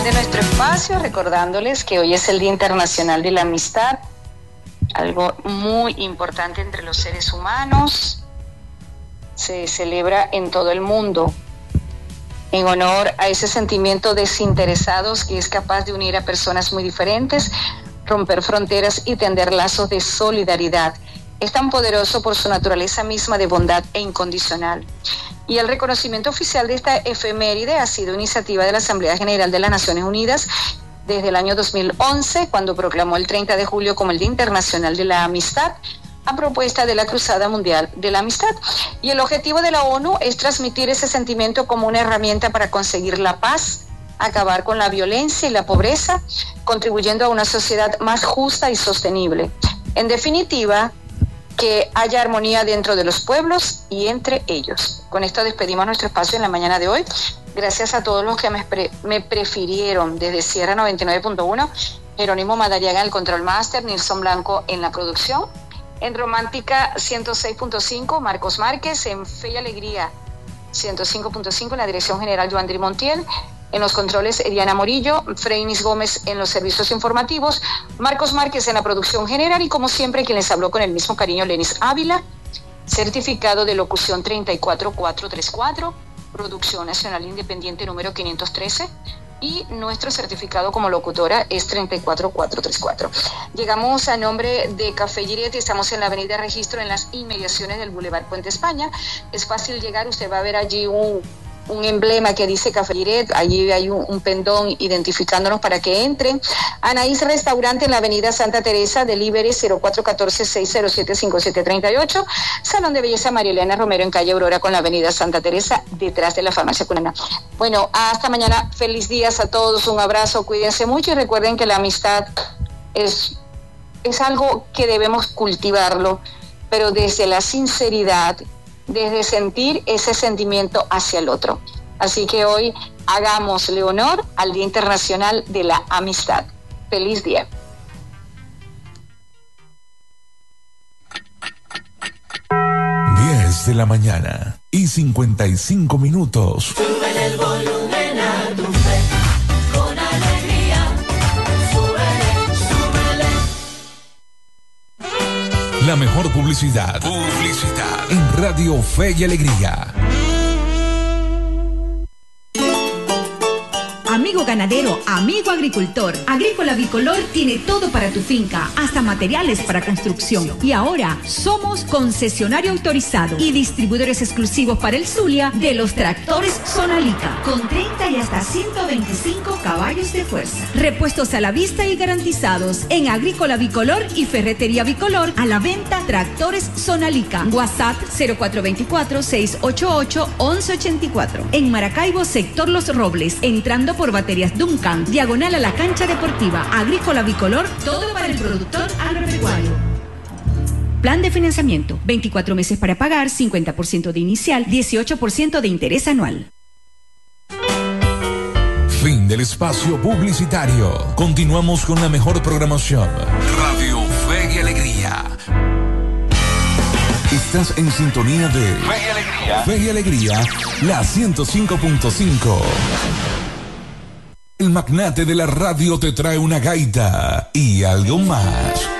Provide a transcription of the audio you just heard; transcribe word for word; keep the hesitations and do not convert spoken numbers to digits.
de nuestro espacio, recordándoles que hoy es el Día Internacional de la Amistad, algo muy importante entre los seres humanos. Se celebra en todo el mundo en honor a ese sentimiento desinteresados que es capaz de unir a personas muy diferentes, romper fronteras y tender lazos de solidaridad. Es tan poderoso por su naturaleza misma de bondad e incondicional. Y el reconocimiento oficial de esta efeméride ha sido iniciativa de la Asamblea General de las Naciones Unidas desde el año dos mil once, cuando proclamó el treinta de julio como el Día Internacional de la Amistad, a propuesta de la Cruzada Mundial de la Amistad. Y el objetivo de la ONU es transmitir ese sentimiento como una herramienta para conseguir la paz, acabar con la violencia y la pobreza, contribuyendo a una sociedad más justa y sostenible. En definitiva, que haya armonía dentro de los pueblos y entre ellos. Con esto despedimos nuestro espacio en la mañana de hoy. Gracias a todos los que me, pre- me prefirieron desde Sierra noventa y nueve punto uno, Jerónimo Madariaga en el Control Master, Nilson Blanco en la producción, en Romántica ciento seis punto cinco, Marcos Márquez, en Fe y Alegría ciento cinco punto cinco, en la dirección general Joandri Montiel, en los controles Ediana Morillo, Freinis Gómez en los servicios informativos, Marcos Márquez en la producción general y como siempre quien les habló con el mismo cariño, Lenis Ávila, certificado de locución treinta y cuatro mil cuatrocientos treinta y cuatro, Producción Nacional Independiente número quinientos trece y nuestro certificado como locutora es treinta y cuatro mil cuatrocientos treinta y cuatro. Llegamos a nombre de Café Giret, estamos en la avenida Registro en las inmediaciones del Boulevard Puente España. Es fácil llegar, usted va a ver allí un... un emblema que dice Café Giret, allí hay un, un pendón identificándonos para que entren. Anaís Restaurante en la avenida Santa Teresa, delivery cero cuatro uno cuatro, seis cero siete, cinco siete tres ocho, Salón de Belleza María Elena Romero en calle Aurora con la avenida Santa Teresa, detrás de la farmacia Cunana. Bueno, hasta mañana, feliz días a todos, un abrazo, cuídense mucho y recuerden que la amistad es, es algo que debemos cultivarlo, pero desde la sinceridad, desde sentir ese sentimiento hacia el otro. Así que hoy hagámosle honor al Día Internacional de la Amistad. Feliz día. diez de la mañana y cincuenta y cinco minutos. Sube el volumen a tu fe, con alegría. Súbele, súbele. La mejor publicidad. Publicidad. En Radio Fe y Alegría. Amigo ganadero, amigo agricultor, Agrícola Bicolor tiene todo para tu finca, hasta materiales para construcción. Y ahora somos concesionario autorizado y distribuidores exclusivos para el Zulia de los tractores Sonalica, con treinta y hasta ciento veinticinco caballos de fuerza. Repuestos a la vista y garantizados en Agrícola Bicolor y Ferretería Bicolor, a la venta tractores Sonalica. WhatsApp cero cuatro dos cuatro, seis ocho ocho, once ochenta y cuatro. En Maracaibo, sector Los Robles, entrando por Baterías Duncan, diagonal a la cancha deportiva. Agrícola Bicolor, todo para el productor agropecuario. Plan de financiamiento, veinticuatro meses para pagar, cincuenta por ciento de inicial, dieciocho por ciento de interés anual. Fin del espacio publicitario. Continuamos con la mejor programación. Radio Fe y Alegría. Estás en sintonía de Fe y Alegría. Fe y Alegría, la ciento cinco punto cinco. El magnate de la radio te trae una gaita y algo más.